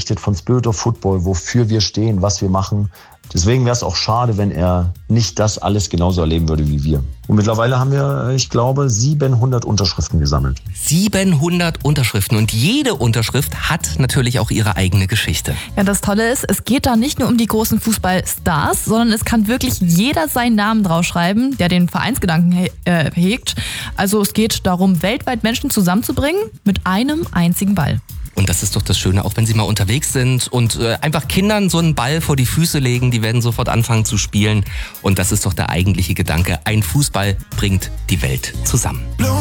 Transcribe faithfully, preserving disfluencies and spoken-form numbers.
berichtet von Spirit of Football, wofür wir stehen, was wir machen. Deswegen wäre es auch schade, wenn er nicht das alles genauso erleben würde wie wir. Und mittlerweile haben wir, ich glaube, siebenhundert Unterschriften gesammelt. siebenhundert Unterschriften und jede Unterschrift hat natürlich auch ihre eigene Geschichte. Ja, das Tolle ist, es geht da nicht nur um die großen Fußballstars, sondern es kann wirklich jeder seinen Namen draufschreiben, der den Vereinsgedanken he- äh, hegt. Also es geht darum, weltweit Menschen zusammenzubringen mit einem einzigen Ball. Und das ist doch das Schöne, auch wenn Sie mal unterwegs sind und äh, einfach Kindern so einen Ball vor die Füße legen, die werden sofort anfangen zu spielen. Und das ist doch der eigentliche Gedanke. Ein Fußball bringt die Welt zusammen.